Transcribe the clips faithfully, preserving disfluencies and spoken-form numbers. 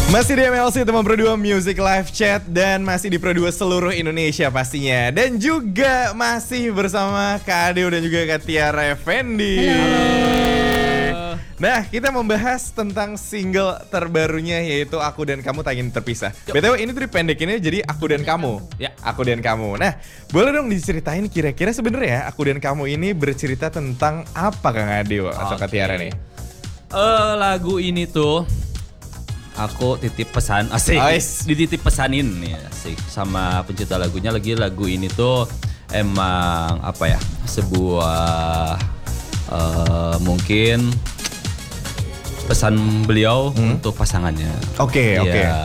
Masih di M L C teman Pro dua Music Live Chat dan masih di Pro dua seluruh Indonesia pastinya. Dan juga masih bersama Kak Adeo dan juga Kak Tiara Effendi. Halo. Nah, kita membahas tentang single terbarunya yaitu Aku dan Kamu Tak Ingin Terpisah. B T W ini tuh dipendekinnya jadi Aku dan Kamu. Ya, Aku dan Kamu. Nah, boleh dong diceritain kira-kira sebenarnya Aku dan Kamu ini bercerita tentang apa Kang Adeo atau Kak Tiara nih? Uh, lagu ini tuh aku titip pesan, asik, Ais. dititip pesanin nih, asik sama pencipta lagunya. Lagi lagu ini tuh emang apa ya, sebuah uh, mungkin pesan beliau hmm? untuk pasangannya. Oke, okay, oke. Okay.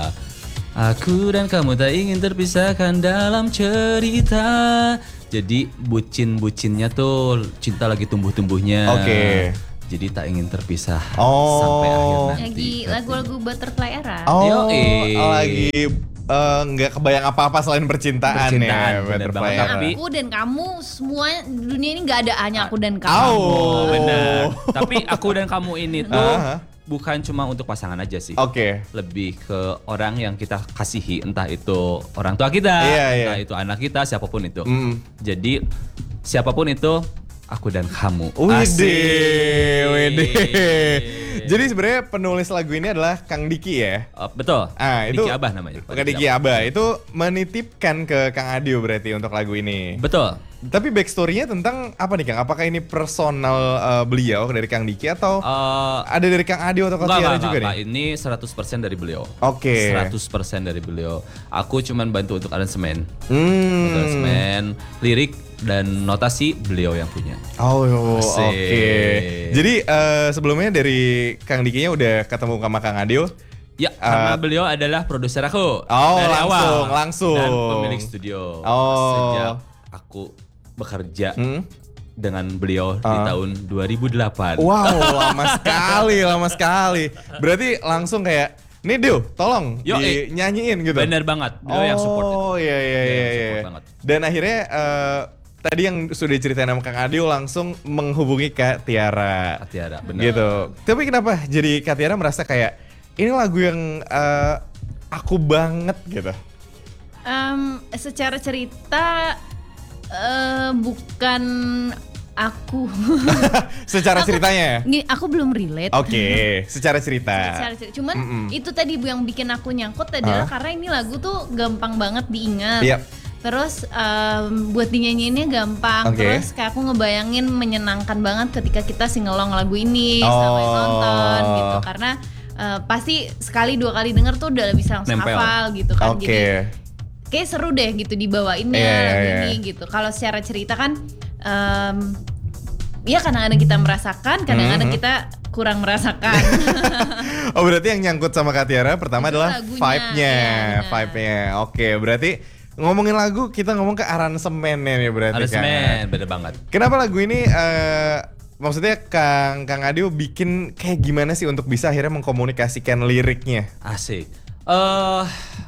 Aku dan kamu tak ingin terpisahkan dalam cerita. Jadi bucin-bucinnya tuh cinta lagi tumbuh-tumbuhnya. Oke. Okay. Jadi tak ingin terpisah oh. sampai akhir nanti. Lagi lagu-lagu Butterfly Era. Oh, Yoi. lagi nggak uh, kebayang apa-apa selain percintaan, percintaan ya. Butterfly Era. Aku dan kamu semua dunia ini nggak ada hanya aku dan kamu. Oh, benar. Tapi aku dan kamu ini tuh uh-huh. bukan cuma untuk pasangan aja sih. Oke. Okay. Lebih ke orang yang kita kasihi, entah itu orang tua kita, yeah, entah yeah. itu anak kita, siapapun itu. Mm. Jadi siapapun itu. Aku dan kamu. Widih, widih. Jadi sebenarnya penulis lagu ini adalah Kang Diki ya? Uh, betul. Ah, itu Diki Abah namanya. Kang Diki Abah itu menitipkan ke Kang Adeo berarti untuk lagu ini. Betul. Tapi backstory-nya tentang apa nih Kang? Apakah ini personal uh, beliau dari Kang Diki atau uh, ada dari Kang Adeo atau Kang Tiara juga enggak, nih? Ini seratus persen dari beliau. Oke. Okay. seratus persen dari beliau. Aku cuman bantu untuk aransemen. Hmm. Aransemen, lirik dan notasi beliau yang punya. Oh, oke. Okay. Jadi uh, sebelumnya dari Kang Dikinya udah ketemu sama Kang Adeo? Ya, karena uh, beliau adalah produser aku. Oh, dari langsung, awal. langsung. Dan pemilik studio. Oh. Sejak aku bekerja hmm? dengan beliau uh. di tahun dua ribu delapan. Wow, lama sekali, lama sekali. Berarti langsung kayak, nih Deo, tolong Yo, dinyanyiin gitu. Bener banget, beliau oh, yang support itu. Oh iya iya iya. iya. Dan akhirnya uh, tadi yang sudah diceritain sama Kang Adeo langsung menghubungi Kak Tiara. Kak Tiara, benar. Gitu. Tapi kenapa jadi Kak Tiara merasa kayak ini lagu yang uh, aku banget gitu? Um, secara cerita uh, bukan aku. Secara aku, ceritanya? Gini, aku belum relate. Oke, okay. secara cerita. Secara cerita. Cuman Mm-mm. itu tadi yang bikin aku nyangkut adalah huh? karena ini lagu tuh gampang banget diingat. Yep. Terus um, buat dinyanyiinnya gampang. Okay. Terus kayak aku ngebayangin menyenangkan banget ketika kita singelong lagu ini oh. sama yang nonton gitu. Karena uh, pasti sekali dua kali denger tuh udah bisa langsung Nempel. hafal gitu kan. Okay. Jadi kayak seru deh gitu dibawainnya yeah, lagu yeah, ini yeah. gitu. Kalau secara cerita kan um, ya kadang-kadang kita merasakan, kadang-kadang mm-hmm. kita kurang merasakan. Oh berarti yang nyangkut sama Kak Tiara pertama itu adalah lagunya, vibe-nya, ya, vibe-nya. Oke, berarti ngomongin lagu kita ngomong ke aransemennya nih berarti kan. Aransemen, beda banget. Kenapa lagu ini uh, maksudnya Kang Kang Adeo bikin kayak gimana sih untuk bisa akhirnya mengkomunikasikan liriknya? Asik. Eh uh,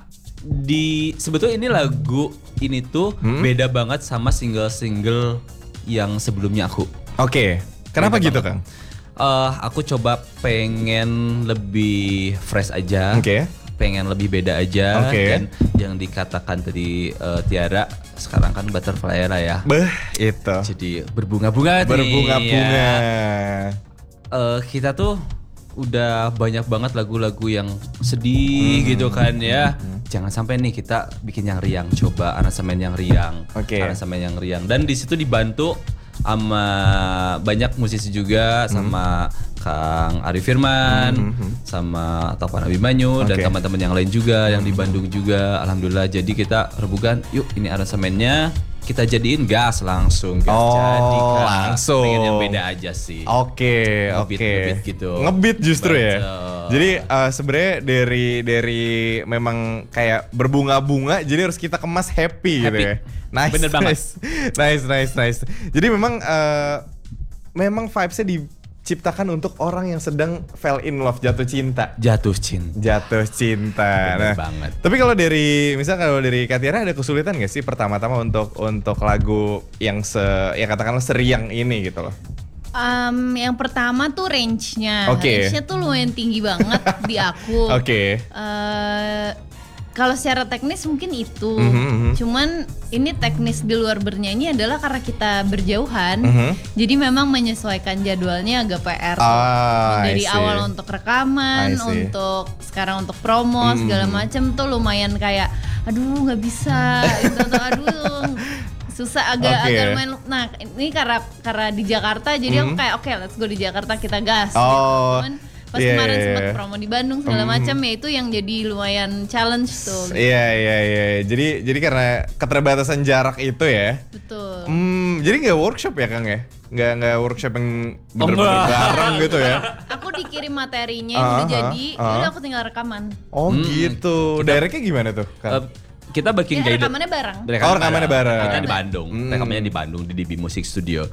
di sebetulnya ini lagu ini tuh hmm? beda banget sama single-single yang sebelumnya aku. Oke. Okay. Kenapa beda gitu, banget. Kang? Uh, aku coba pengen lebih fresh aja. Oke. Okay. Pengen lebih beda aja okay. dan yang dikatakan tadi uh, Tiara sekarang kan Butterfly Era ya. Beh, itu. Jadi berbunga-bunga nih. Berbunga-bunga. Ya. Uh, kita tuh udah banyak banget lagu-lagu yang sedih hmm. gitu kan ya. Hmm. Jangan sampai nih kita bikin yang riang, coba aransemen yang riang. Oke. Okay. Aransemen yang riang dan di situ dibantu sama banyak musisi juga, hmm. sama Kang Ari Firman, hmm. sama Taufan Abimanyu okay. dan teman-teman yang lain juga yang di Bandung juga. Alhamdulillah, jadi kita rebukan, yuk ini aransemennya kita jadiin gas langsung. Gas. Oh, jadi kan langsung. Pengen yang beda aja sih. Oke, okay, oke. Okay. Ngebit gitu. Ngebit justru Betul. ya. Jadi uh, sebenarnya dari dari memang kayak berbunga-bunga, jadi harus kita kemas happy, happy. gitu ya. Nice, bener banget. Nice, nice, nice, nice. Jadi memang uh, memang vibes-nya diciptakan untuk orang yang sedang fell in love, jatuh cinta. Jatuh cinta. Jatuh cinta. Bener Nah, banget. tapi kalau dari misalnya kalau dari Kak Tiara ada kesulitan nggak sih pertama-tama untuk untuk lagu yang se yang katakanlah seriang ini gitu loh? Um, yang pertama tuh range-nya, Oke. range-nya tuh lumayan tinggi banget di aku. Oke. Eh, kalau secara teknis mungkin itu, Mhm, mhm. cuman ini teknis di luar bernyanyi adalah karena kita berjauhan, Mhm. jadi memang menyesuaikan jadwalnya agak P R. tuh. Ah, I Dari see. awal untuk I rekaman, see. untuk sekarang untuk promo Mhm. segala macem tuh lumayan kayak, aduh nggak bisa, gitu, atau aduh susah agak Oke. agak lumayan. Nah ini karena karena di Jakarta jadi aku Mhm. kayak oke let's go di Jakarta kita gas. Oh, gitu. Cuman pas iya, kemarin iya, sempat iya. promo di Bandung segala Mhm. macam ya itu yang jadi lumayan challenge tuh. Gitu. Iya iya iya. Jadi jadi karena keterbatasan jarak itu ya. Betul. Hmm, jadi nggak workshop ya Kang ya? Nggak nggak workshop yang bener-bener enggak. bareng gitu ya? Aku dikirim materinya yang Ah, udah ah, jadi, ah. udah aku tinggal rekaman. Oh Hmm, gitu. Directnya gimana tuh Kang? Eh, kita bikin Ya guidance. rekamannya bareng. Oh, rekamannya bareng. Kita di Bandung, Hmm. rekamannya di Bandung di D B Music Studio.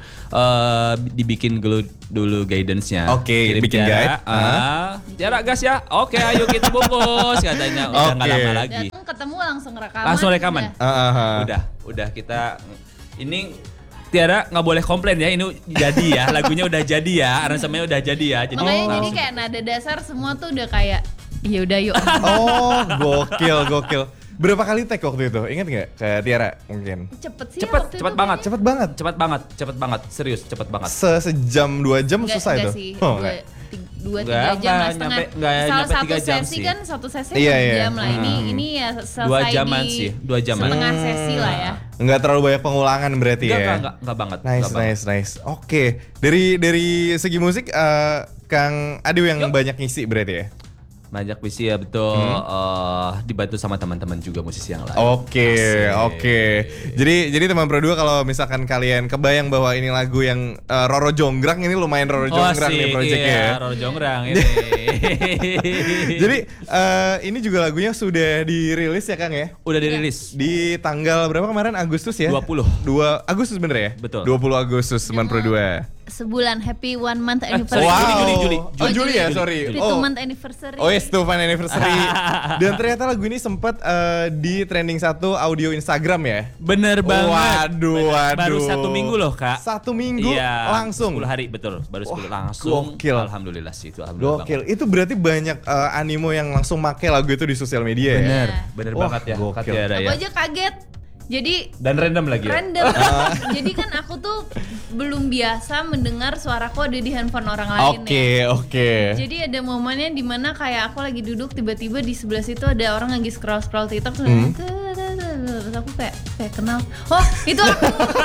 Eh dibikin dulu dulu guidance-nya. Oke, Kirim bikin Tiara, guide. Ah, Tiara gas ya. Oke, ayo kita bungkus katanya. Udah nggak Oke. lama lagi. Datang ketemu langsung rekaman. Langsung rekaman. udah. Ah, ah, ah. Udah, udah kita ini Tiara nggak boleh komplain ya, ini jadi ya, lagunya udah jadi ya, aransemennya udah jadi ya. Jadi Makanya jadi langsung- kayak nada dasar semua tuh udah kayak ya udah yuk. Oh, gokil, gokil. Berapa kali take waktu itu? Ingat nggak ke Tiara mungkin? Cepet sih Cepet, waktu cepet itu banget. kayaknya. Cepet banget. Cepet banget, cepet banget, serius cepet banget. Se Sejam dua jam Nggak- selesai nggak tuh. sih, Oh, dua, nggak. ti- dua Nggak, tiga jam nggak lah setengah. nyampe- nggak Misal nyampe satu tiga jam sesi sih. kan satu sesi Iya, satu iya. jam lah. Ini Hmm. ini ya selesai Dua jaman di sih, dua jaman. setengah sesi lah ya. Nggak terlalu banyak pengulangan berarti Enggak, ya? enggak, enggak, enggak banget. Nice, enggak banget. nice, nice. Oke, dari dari segi musik, eh, Kang Adiw yang Yuk. banyak ngisi berarti ya? Banyak puisi ya betul. Hmm. eh, dibantu sama teman-teman juga musisi yang lain. Oke, Asik. oke. Jadi jadi teman Pro dua kalau misalkan kalian kebayang bahwa ini lagu yang eh, Roro Jonggrang, ini lumayan Roro Oh, Jonggrang nih asik, projectnya iya, ya. Roro Jonggrang ini. Jadi eh, ini juga lagunya sudah dirilis ya Kang ya? Udah dirilis. Di tanggal berapa kemarin? Agustus ya? dua puluh. dua Agustus bener ya? Betul. dua puluh Agustus teman Pro dua. Sebulan happy one month sorry, anniversary. Wow. Juli, Juli, Juli. Oh Juli ya, Juli. sorry. Juli Oh. two month anniversary. Oh yes, Stufan Anniversary. Dan ternyata lagu ini sempat eh, di trending satu audio Instagram ya? Bener banget. Waduh, Bener. Baru waduh. satu minggu loh kak. Satu minggu Iya, langsung. sepuluh hari betul, baru sepuluh Wah, langsung. gokil. Alhamdulillah sih itu. Alhamdulillah Gokil. Itu berarti banyak eh, animo yang langsung make lagu itu di sosial media banget. ya? Bener, bener Wah, banget ya. gokil. Kak Tiara Aku ya. aja kaget. Jadi Dan random lagi ya. random. Jadi kan aku tuh belum biasa mendengar suaraku ada di handphone orang lain Oke, ya. oke. Jadi ada momennya dimana kayak aku lagi duduk tiba-tiba di sebelah situ ada orang lagi scroll scroll TikTok terus Hmm. terus aku kayak kayak kenal. Oh itu aku.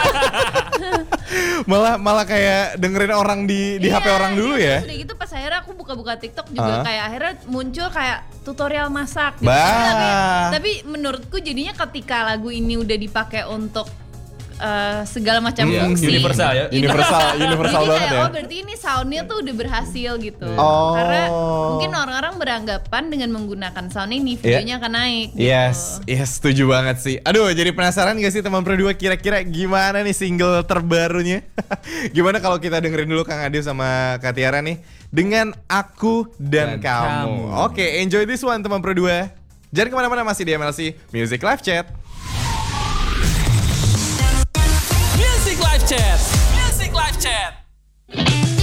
Malah malah kayak dengerin orang di di Iya, H P orang dulu jadi ya? terus udah gitu pas akhirnya aku buka-buka TikTok juga Ah. kayak akhirnya muncul kayak tutorial masak. Gitu. Bah. Tapi, tapi menurutku jadinya ketika lagu ini udah dipakai untuk uh, segala macam Hmm, fungsi, universal ya? itu- Universal- universal jadi banget kayak, ya? Oh berarti ini soundnya tuh udah berhasil gitu. Oh. Karena mungkin orang-orang beranggapan dengan menggunakan sound ini videonya akan naik. Gitu. Yes, yes, setuju banget sih. Aduh, jadi penasaran gak sih teman Pro dua kira-kira gimana nih single terbarunya? Gimana kalau kita dengerin dulu Kang Adiw sama Kak Tiara nih dengan Aku dan, Dan kamu. Kamu. Oke, enjoy this one teman Pro dua. Jangan kemana-mana, masih di M L C Music Live Chat. Music Live Chat. Music Live Chat.